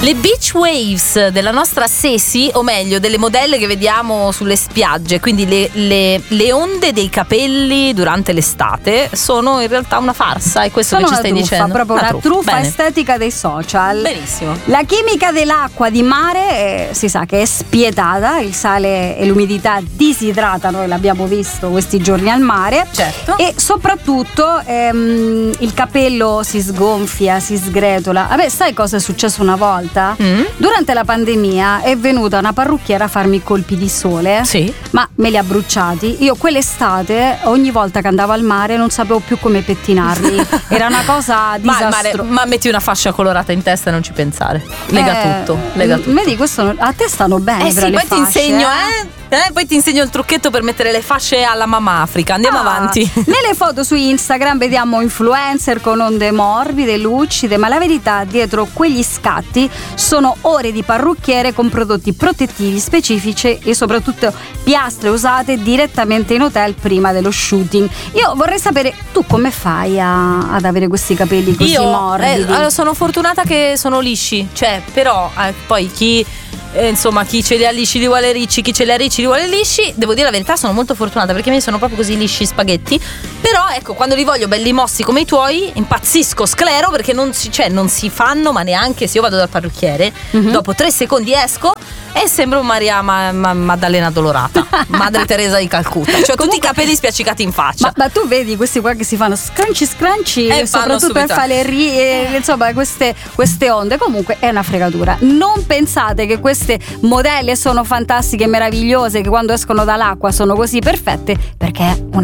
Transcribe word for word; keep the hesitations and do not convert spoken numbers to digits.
Le beach waves della nostra Ceci, o meglio delle modelle che vediamo sulle spiagge, quindi le, le, le onde dei capelli durante l'estate, sono in realtà una farsa, è questo sono che ci stai truffa, dicendo? proprio una, una truffa, truffa estetica dei social. Benissimo. La chimica dell'acqua di mare eh, si sa che è spietata, il sale e l'umidità disidratano, e l'abbiamo visto questi giorni al mare. Certo. E soprattutto ehm, il capello si sgonfia, si sgretola. Vabbè, sai cosa è successo una volta? Mm. Durante la pandemia è venuta una parrucchiera a farmi colpi di sole. Sì. Ma me li ha bruciati. Io quell'estate, ogni volta che andavo al mare, non sapevo più come pettinarli. Era una cosa disastrosa. Ma, ma metti una fascia colorata in testa e non ci pensare. Lega eh, tutto, lega tutto. Vedi, questo a te stanno bene. Eh però sì, le poi fasce, ti insegno, eh? eh? Eh, poi ti insegno il trucchetto per mettere le fasce alla mamma Africa. Andiamo ah, avanti. Nelle foto su Instagram vediamo influencer con onde morbide, lucide, ma la verità dietro quegli scatti sono ore di parrucchiere con prodotti protettivi specifici e soprattutto piastre usate direttamente in hotel prima dello shooting. Io vorrei sapere, tu come fai a, ad avere questi capelli così Io, morbidi? Eh, allora, sono fortunata che sono lisci, cioè, però eh, poi chi Eh, insomma, chi ce li ha lisci li vuole ricci, chi ce li ha ricci li vuole lisci. Devo dire la verità, sono molto fortunata perché mi sono proprio così lisci spaghetti. Però ecco, quando li voglio belli mossi come i tuoi, impazzisco, sclero, perché non si, cioè, non si fanno, ma neanche se io vado dal parrucchiere, mm-hmm. dopo tre secondi esco e sembro Maria ma, ma, Maddalena Dolorata, Madre Teresa di Calcutta. Cioè, comunque, tutti i capelli spiaccicati in faccia. Ma, ma tu vedi questi qua che si fanno scrunci scrunci, eh, soprattutto per fare le rie, insomma, queste, queste onde. Comunque è una fregatura. Non pensate che queste modelle sono fantastiche e meravigliose, che quando escono dall'acqua sono così perfette, perché è una